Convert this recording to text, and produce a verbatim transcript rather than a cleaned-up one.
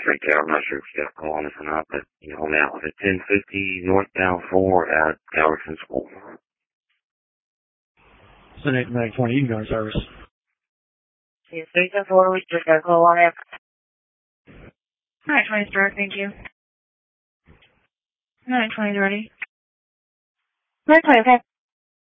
straight there. I'm not sure if you got a call on this or not, but you know, now at ten fifty northbound four at Galveston School. It's an eight nine twenty Eagle service. Yes, three ten four, we just got a call on it. nine twenty is direct, thank you. nine twenty is ready. nine twenty, okay.